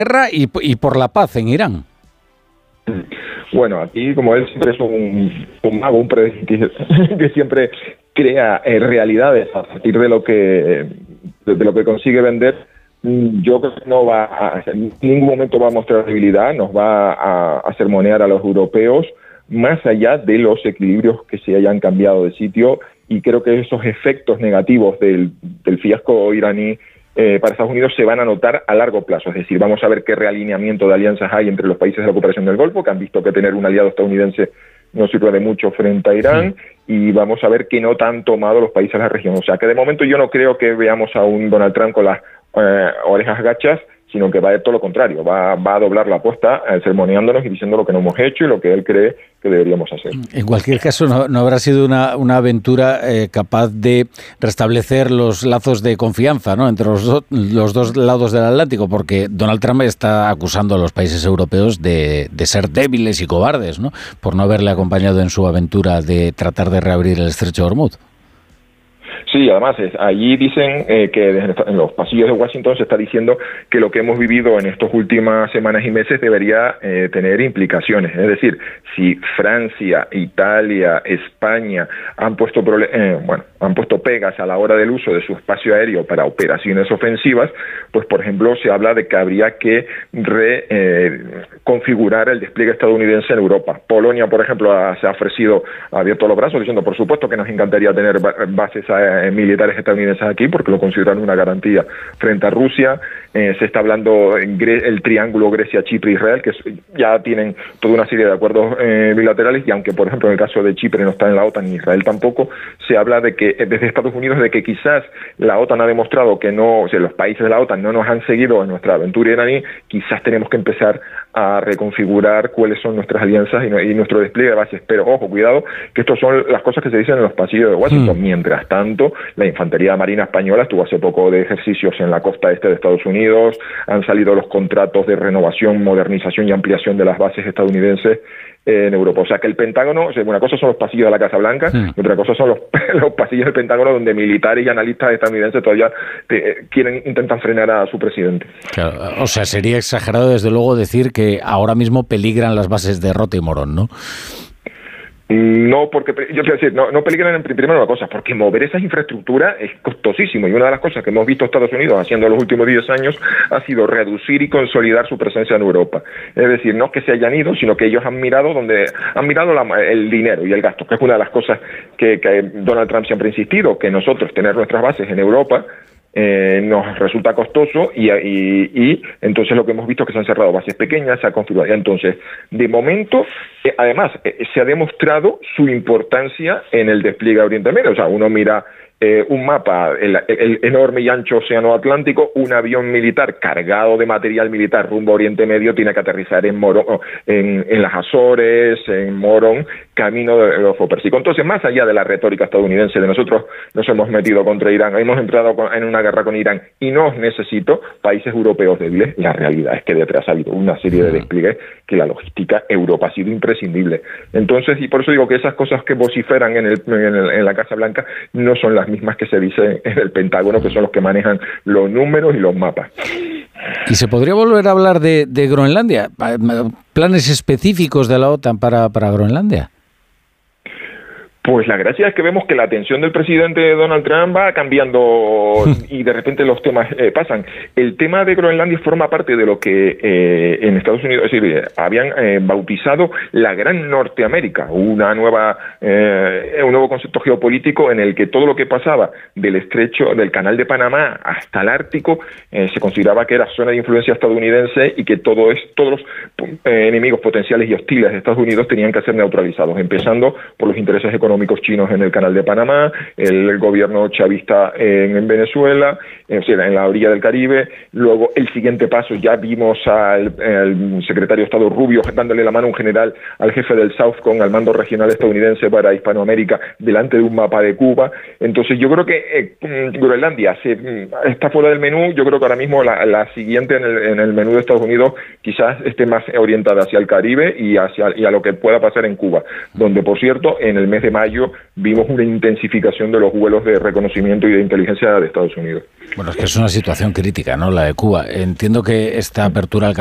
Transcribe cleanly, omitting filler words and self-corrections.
guerra y por la paz en Irán. Bueno, aquí como él siempre es un mago, un predictor que siempre crea realidades a partir de lo que consigue vender. Yo creo que en ningún momento va a mostrar debilidad, nos va a sermonear a los europeos más allá de los equilibrios que se hayan cambiado de sitio, y creo que esos efectos negativos del fiasco iraní para Estados Unidos se van a notar a largo plazo. Es decir, vamos a ver qué realineamiento de alianzas hay entre los países de la cooperación del Golfo, que han visto que tener un aliado estadounidense no sirve de mucho frente a Irán, y vamos a ver qué nota han tomado los países de la región. O sea, que de momento yo no creo que veamos a un Donald Trump con las orejas gachas, sino que va a ser todo lo contrario, va a doblar la apuesta, sermoneándonos y diciendo lo que no hemos hecho y lo que él cree que deberíamos hacer. En cualquier caso, no habrá sido una aventura capaz de restablecer los lazos de confianza, ¿no?, entre los dos lados del Atlántico, porque Donald Trump está acusando a los países europeos de ser débiles y cobardes, ¿no?, por no haberle acompañado en su aventura de tratar de reabrir el estrecho de Hormuz. Sí, además, allí dicen que en los pasillos de Washington se está diciendo que lo que hemos vivido en estas últimas semanas y meses debería tener implicaciones. Es decir, si Francia, Italia, España han puesto pegas a la hora del uso de su espacio aéreo para operaciones ofensivas, pues, por ejemplo, se habla de que habría que configurar el despliegue estadounidense en Europa. Polonia, por ejemplo, se ha abierto los brazos diciendo, por supuesto, que nos encantaría tener bases militares estadounidenses aquí, porque lo consideran una garantía frente a Rusia. Se está hablando el triángulo Grecia, Chipre, Israel, que ya tienen toda una serie de acuerdos bilaterales, y aunque, por ejemplo, en el caso de Chipre no está en la OTAN ni Israel tampoco, se habla de que desde Estados Unidos de que quizás la OTAN ha demostrado que no, o sea, los países de la OTAN no nos han seguido en nuestra aventura iraní, quizás tenemos que empezar a reconfigurar cuáles son nuestras alianzas y nuestro despliegue de bases. Pero ojo, cuidado, que estas son las cosas que se dicen en los pasillos de Washington. Mientras tanto, la Infantería Marina Española estuvo hace poco de ejercicios en la costa este de Estados Unidos, han salido los contratos de renovación, modernización y ampliación de las bases estadounidenses en Europa. O sea que el Pentágono, o sea, una cosa son los pasillos de la Casa Blanca, y otra cosa son los pasillos del Pentágono, donde militares y analistas estadounidenses todavía intentan frenar a su presidente. Claro, o sea, sería exagerado desde luego decir que ahora mismo peligran las bases de Rota y Morón, ¿no? No, porque yo quiero decir, no peligran en primera una cosa, porque mover esas infraestructuras es costosísimo, y una de las cosas que hemos visto Estados Unidos haciendo en los últimos 10 años ha sido reducir y consolidar su presencia en Europa. Es decir, no es que se hayan ido, sino que ellos han mirado el dinero y el gasto, que es una de las cosas que Donald Trump siempre ha insistido, que nosotros tener nuestras bases en Europa nos resulta costoso, y entonces lo que hemos visto es que se han cerrado bases pequeñas, se ha configurado. Entonces, de momento, además, se ha demostrado su importancia en el despliegue a Oriente Medio. O sea, uno mira un mapa, el enorme y ancho océano Atlántico, un avión militar cargado de material militar rumbo a Oriente Medio tiene que aterrizar en Morón, en las Azores, en Morón, camino de Golfo Pérsico. Entonces, más allá de la retórica estadounidense de nosotros nos hemos metido contra Irán, hemos entrado en una guerra con Irán y no necesito países europeos débiles, la realidad es que detrás ha habido una serie de despliegues que la logística Europa ha sido imprescindible. Entonces, y por eso digo que esas cosas que vociferan en la Casa Blanca no son las mismas que se dicen en el Pentágono, que son los que manejan los números y los mapas. ¿Y se podría volver a hablar de Groenlandia? ¿Planes específicos de la OTAN para Groenlandia? Pues la gracia es que vemos que la atención del presidente Donald Trump va cambiando y de repente los temas pasan. El tema de Groenlandia forma parte de lo que en Estados Unidos, es decir, habían bautizado la Gran Norteamérica, un nuevo concepto geopolítico en el que todo lo que pasaba del estrecho, del Canal de Panamá hasta el Ártico, se consideraba que era zona de influencia estadounidense y que todos los enemigos potenciales y hostiles de Estados Unidos tenían que ser neutralizados, empezando por los intereses económicos chinos en el Canal de Panamá, el gobierno chavista en Venezuela, en la orilla del Caribe. Luego, el siguiente paso, ya vimos al secretario de Estado Rubio dándole la mano a un general al jefe del Southcom, al mando regional estadounidense para Hispanoamérica, delante de un mapa de Cuba. Entonces, yo creo que Groenlandia está fuera del menú. Yo creo que ahora mismo la siguiente en el menú de Estados Unidos quizás esté más orientada hacia el Caribe y a lo que pueda pasar en Cuba, donde, por cierto, en el mes de mayo vimos una intensificación de los vuelos de reconocimiento y de inteligencia de Estados Unidos. Bueno, es que es una situación crítica, ¿no?, la de Cuba. Entiendo que esta apertura al